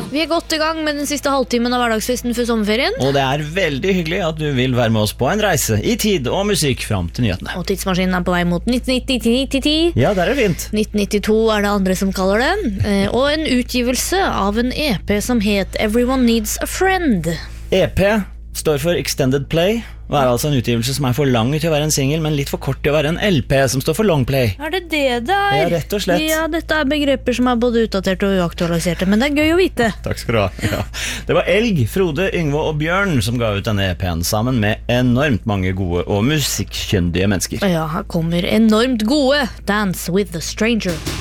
Vi godt I gang med den siste halvtimen av hverdagsfesten for sommerferien. Og det veldig hyggelig at du vil være med oss på en reise I tid og musikk fram til nyhetene. Og tidsmaskinen på vei mot 1990. Ja, det fint. 1992 det andre som kaller det. Og en utgivelse av en EP som het Everyone Needs a Friend. EP står for Extended Play, og altså en utgivelse som for lang til å være en single, men litt for kort til å være en LP, som står for Long Play. Det det der? Ja, rett og slett. Ja, dette begreper som både utdaterte og uaktualiserte, men det gøy å vite. Takk skal du ha. Ja. Det var Elg, Frode, Yngve og Bjørn som ga ut denne EP'en sammen med enormt mange gode og musikkkyndige mennesker. Ja, her kommer enormt gode Dance with the Stranger.